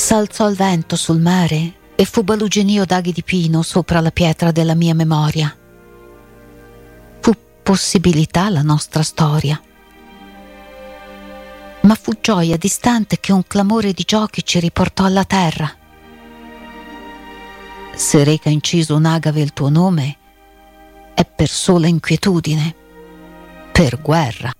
S'alzò il vento sul mare e fu baluginio d'aghi di pino sopra la pietra della mia memoria. Fu possibilità la nostra storia, ma fu gioia distante che un clamore di giochi ci riportò alla terra. Se reca inciso un'agave il tuo nome, è per sola inquietudine, per guerra.